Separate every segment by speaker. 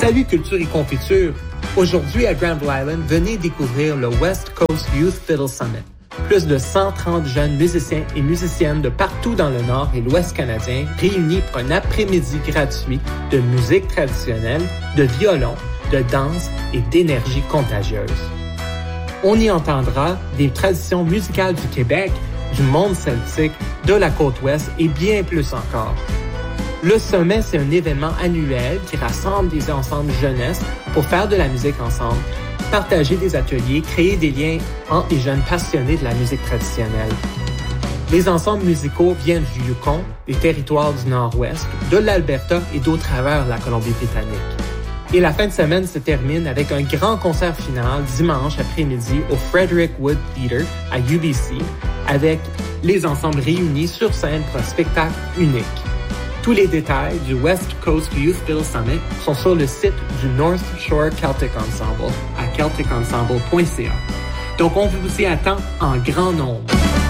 Speaker 1: Salut Culture et Confiture! Aujourd'hui à Granville Island, venez découvrir le West Coast Youth Fiddle Summit. Plus de 130 jeunes musiciens et musiciennes de partout dans le Nord et l'Ouest canadien réunis pour un après-midi gratuit de musique traditionnelle, de violon, de danse et d'énergie contagieuse. On y entendra des traditions musicales du Québec, du monde celtique, de la côte ouest et bien plus encore. Le sommet, c'est un événement annuel qui rassemble des ensembles jeunesse pour faire de la musique ensemble, partager des ateliers, créer des liens entre les jeunes passionnés de la musique traditionnelle. Les ensembles musicaux viennent du Yukon, des territoires du Nord-Ouest, de l'Alberta et d'autres travers de la Colombie-Britannique. Et la fin de semaine se termine avec un grand concert final dimanche après-midi au Frederick Wood Theatre à UBC avec les ensembles réunis sur scène pour un spectacle unique. Tous les détails du West Coast Youth Fiddle Summit sont sur le site du North Shore Celtic Ensemble à celticensemble.ca. Donc, on vous y attend en grand nombre.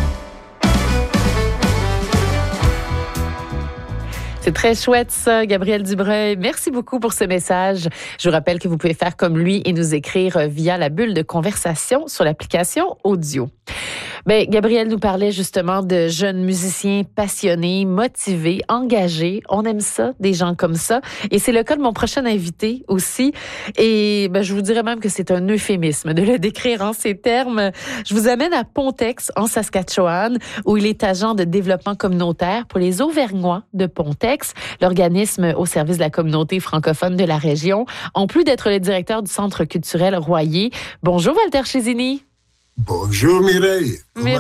Speaker 2: C'est très chouette ça, Gabriel Dubreuil. Merci beaucoup pour ce message. Je vous rappelle que vous pouvez faire comme lui et nous écrire via la bulle de conversation sur l'application audio. Ben, Gabriel nous parlait justement de jeunes musiciens passionnés, motivés, engagés. On aime ça, des gens comme ça. Et c'est le cas de mon prochain invité aussi. Et ben, je vous dirais même que c'est un euphémisme de le décrire en ces termes. Je vous amène à Pontex, en Saskatchewan, où il est agent de développement communautaire pour les Auvergnats de Pontex, l'organisme au service de la communauté francophone de la région, en plus d'être le directeur du Centre culturel Royer. Bonjour, Walter Chesini.
Speaker 3: Bonjour Mireille.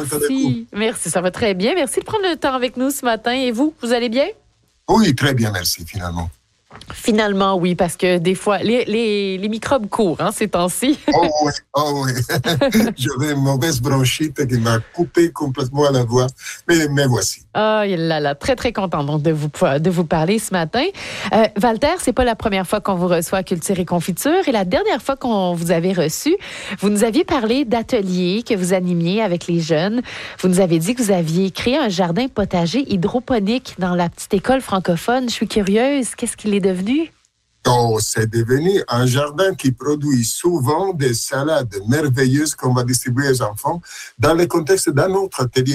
Speaker 2: Merci, ça va très bien. Merci de prendre le temps avec nous ce matin. Et vous allez bien?
Speaker 3: Oui, très bien, merci finalement.
Speaker 2: Finalement, oui, parce que des fois, les microbes courent, ces temps-ci.
Speaker 3: Oh oui. J'avais une mauvaise bronchite qui m'a coupé complètement la voix, mais voici.
Speaker 2: Ah, là, très, très content donc de vous parler ce matin. Walter, c'est pas la première fois qu'on vous reçoit à Culture et Confiture, et la dernière fois qu'on vous avait reçu, vous nous aviez parlé d'ateliers que vous animiez avec les jeunes. Vous nous avez dit que vous aviez créé un jardin potager hydroponique dans la petite école francophone. Je suis curieuse, qu'est-ce qu'il est devenu?
Speaker 3: Oh, c'est devenu un jardin qui produit souvent des salades merveilleuses qu'on va distribuer aux enfants dans le contexte d'un autre atelier,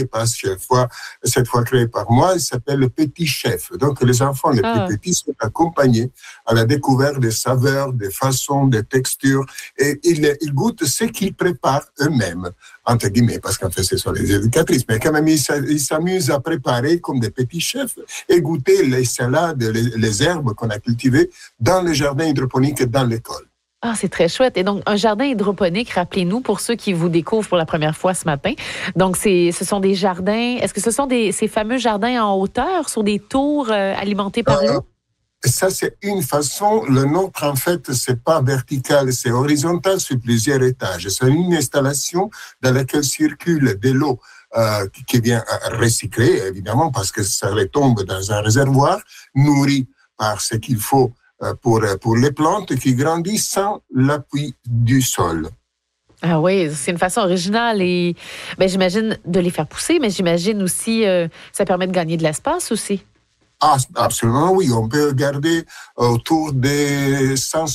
Speaker 3: cette fois créé par moi, il s'appelle le Petit Chef. Donc, les enfants les plus petits sont accompagnés à la découverte des saveurs, des façons, des textures, et ils goûtent ce qu'ils préparent eux-mêmes, entre guillemets, parce qu'en fait, ce sont les éducatrices, mais quand même, ils s'amusent à préparer comme des petits chefs et goûter les salades, les herbes qu'on a cultivées dans le jardin hydroponique dans l'école.
Speaker 2: Ah, c'est très chouette. Et donc, un jardin hydroponique, rappelez-nous, pour ceux qui vous découvrent pour la première fois ce matin. Donc, ce sont des jardins, est-ce que ce sont ces fameux jardins en hauteur, sur des tours alimentés par l'eau?
Speaker 3: Ça, c'est une façon. Le nôtre, en fait, c'est pas vertical, c'est horizontal sur plusieurs étages. C'est une installation dans laquelle circule de l'eau qui vient recycler, évidemment, parce que ça retombe dans un réservoir, nourri par ce qu'il faut pour les plantes qui grandissent sans l'appui du sol.
Speaker 2: Ah oui, c'est une façon originale et j'imagine de les faire pousser, mais j'imagine aussi ça permet de gagner de l'espace aussi.
Speaker 3: Ah, absolument, oui. On peut garder autour des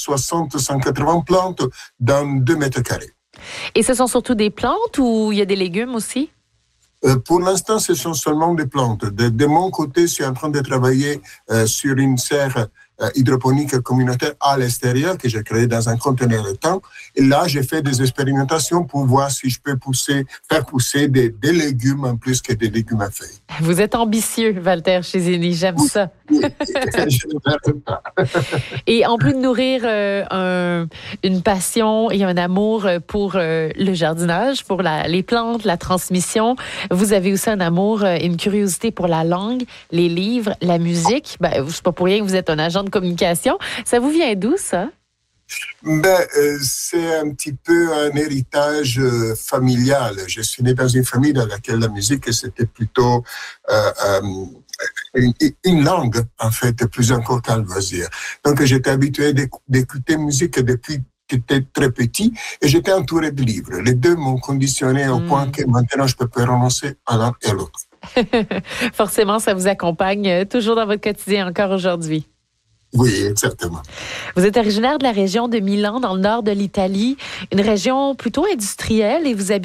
Speaker 3: 160-180 plantes dans 2 mètres carrés.
Speaker 2: Et ce sont surtout des plantes ou il y a des légumes aussi?
Speaker 3: Pour l'instant, ce sont seulement des plantes. De mon côté, je suis en train de travailler sur une serre hydroponique communautaire à l'extérieur que j'ai créée dans un conteneur de temps. Et là, j'ai fait des expérimentations pour voir si je peux faire pousser des légumes en plus que des légumes à feuilles.
Speaker 2: Vous êtes ambitieux, Walter Chesini, j'aime ça.
Speaker 3: Oui, je ne m'arrête pas.
Speaker 2: Et en plus de nourrir une passion et un amour pour le jardinage, pour les plantes, la transmission, vous avez aussi un amour et une curiosité pour la langue, les livres, la musique. C'est pas pour rien que vous êtes un agent de communication. Ça vous vient d'où, ça?
Speaker 3: C'est un petit peu un héritage familial. Je suis né dans une famille dans laquelle la musique, c'était plutôt une langue, en fait, plus encore qu'un loisir. Donc, j'étais habitué d'écouter musique depuis que j'étais très petit et j'étais entouré de livres. Les deux m'ont conditionné au point que maintenant, je peux pas renoncer à l'un et à l'autre.
Speaker 2: Forcément, ça vous accompagne toujours dans votre quotidien encore aujourd'hui.
Speaker 3: Oui, exactement.
Speaker 2: Vous êtes originaire de la région de Milan, dans le nord de l'Italie, une région plutôt industrielle, et vous habitez